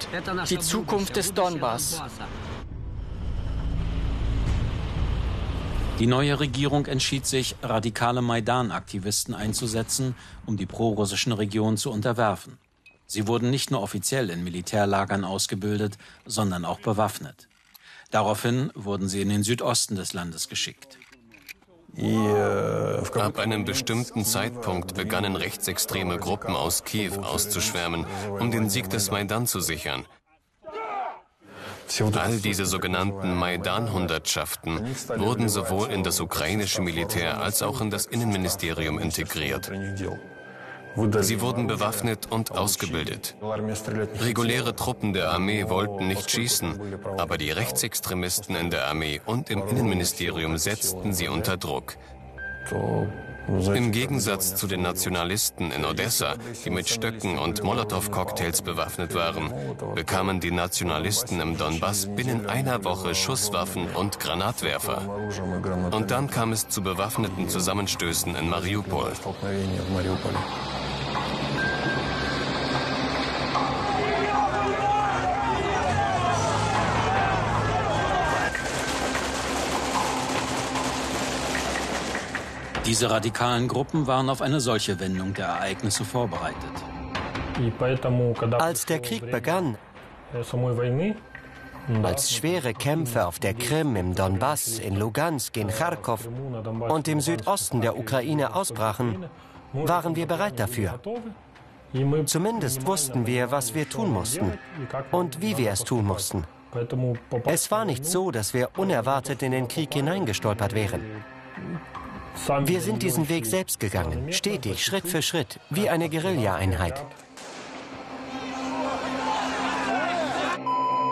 die Zukunft des Donbass. Die neue Regierung entschied sich, radikale Maidan-Aktivisten einzusetzen, um die prorussischen Regionen zu unterwerfen. Sie wurden nicht nur offiziell in Militärlagern ausgebildet, sondern auch bewaffnet. Daraufhin wurden sie in den Südosten des Landes geschickt. Ab einem bestimmten Zeitpunkt begannen rechtsextreme Gruppen aus Kiew auszuschwärmen, um den Sieg des Maidan zu sichern. All diese sogenannten Maidan-Hundertschaften wurden sowohl in das ukrainische Militär als auch in das Innenministerium integriert. Sie wurden bewaffnet und ausgebildet. Reguläre Truppen der Armee wollten nicht schießen, aber die Rechtsextremisten in der Armee und im Innenministerium setzten sie unter Druck. Im Gegensatz zu den Nationalisten in Odessa, die mit Stöcken und Molotow-Cocktails bewaffnet waren, bekamen die Nationalisten im Donbass binnen einer Woche Schusswaffen und Granatwerfer. Und dann kam es zu bewaffneten Zusammenstößen in Mariupol. Diese radikalen Gruppen waren auf eine solche Wendung der Ereignisse vorbereitet. Als der Krieg begann, als schwere Kämpfe auf der Krim, im Donbass, in Lugansk, in Charkow und im Südosten der Ukraine ausbrachen, waren wir bereit dafür. Zumindest wussten wir, was wir tun mussten und wie wir es tun mussten. Es war nicht so, dass wir unerwartet in den Krieg hineingestolpert wären. Wir sind diesen Weg selbst gegangen, stetig, Schritt für Schritt, wie eine Guerilla-Einheit.